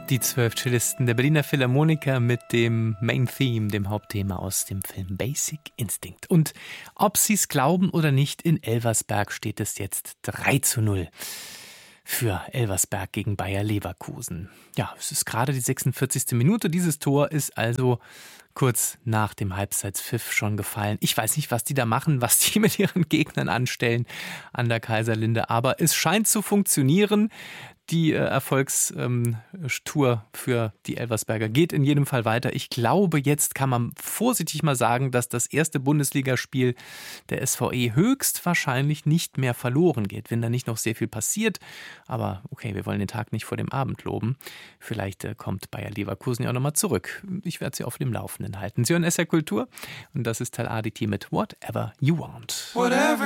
Die 12 Cellisten der Berliner Philharmoniker mit dem Main Theme, dem Hauptthema aus dem Film Basic Instinct. Und ob Sie es glauben oder nicht, in Elversberg steht es jetzt 3:0 für Elversberg gegen Bayer Leverkusen. Ja, es ist gerade die 46. Minute. Dieses Tor ist also kurz nach dem Halbzeitpfiff schon gefallen. Ich weiß nicht, was die da machen, was die mit ihren Gegnern anstellen an der Kaiserlinde, aber es scheint zu funktionieren. Die Erfolgstour für die Elversberger geht in jedem Fall weiter. Ich glaube, jetzt kann man vorsichtig mal sagen, dass das erste Bundesligaspiel der SVE höchstwahrscheinlich nicht mehr verloren geht, wenn da nicht noch sehr viel passiert. Aber okay, wir wollen den Tag nicht vor dem Abend loben. Vielleicht kommt Bayer Leverkusen ja auch nochmal zurück. Ich werde Sie auf dem Laufenden halten. Sie hören SR Kultur und das ist Teil ADT mit Whatever You Want. Whatever